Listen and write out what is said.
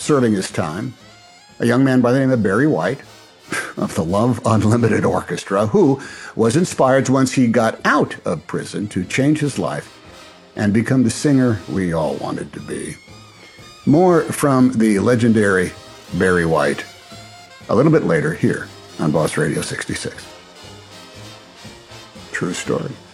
serving his time, a young man by the name of Barry White of the Love Unlimited Orchestra, who was inspired once he got out of prison to change his life and become the singer we all wanted to be. More from the legendary Barry White a little bit later here on Boss Radio 66. True story.